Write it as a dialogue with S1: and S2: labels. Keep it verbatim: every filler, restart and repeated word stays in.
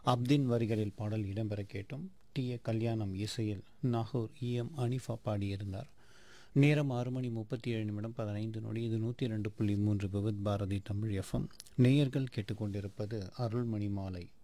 S1: அப்தின் வரிகளில் பாடல் இடம்பெற கேட்டோம். டி ஏ கல்யாணம் இசையில் நாகூர் இ எம் அனிஃபா பாடியிருந்தார். நேரம் ஆறு மணி முப்பத்தி ஏழு நிமிடம் பதினைந்து நொடி. இது நூற்றி ரெண்டு புள்ளி மூன்று விவித் பாரதி தமிழ் எஃப்எம். நேயர்கள் கேட்டுக்கொண்டிருப்பது அருள்மணி மாலை.